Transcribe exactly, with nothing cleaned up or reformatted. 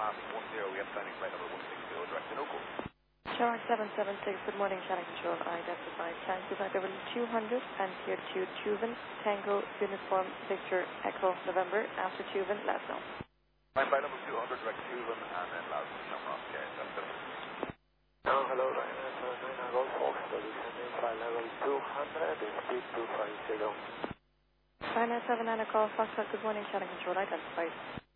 pass one zero, we have landing flight number one six zero, direct to Noco. Charge seven seven six, good morning, Channel Control, identified Tango by W two hundred and here to Tuvan, Tango, Uniform, Victor, Echo, November, after Tuvan, let us know. Landing flight number two hundred, direct to Tuvan, and then last number off, yeah, seven seven six. Oh, hello, Ryanair seven nine Golf Fox, descending flight level two hundred, speed two five zero. Ryanair seven nine Golf Fox, good morning, Channel Control, identified.